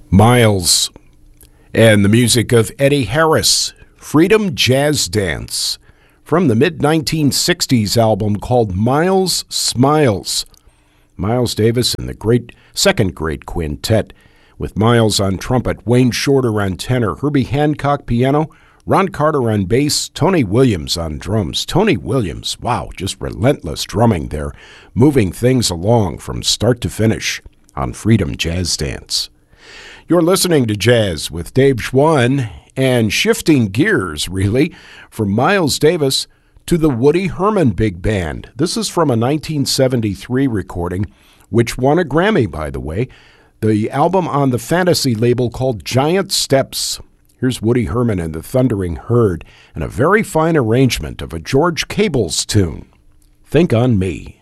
Miles, and the music of Eddie Harris, Freedom Jazz Dance, from the mid-1960s album called Miles Smiles. Miles Davis and the second great quintet, with Miles on trumpet, Wayne Shorter on tenor, Herbie Hancock piano, Ron Carter on bass, Tony Williams on drums. Tony Williams, wow, just relentless drumming there, moving things along from start to finish on Freedom Jazz Dance. You're listening to Jazz with Dave Schwann, and shifting gears, really, from Miles Davis to the Woody Herman Big Band. This is from a 1973 recording, which won a Grammy, by the way. The album on the Fantasy label called Giant Steps. Here's Woody Herman and the Thundering Herd, and a very fine arrangement of a George Cables tune, Think on Me.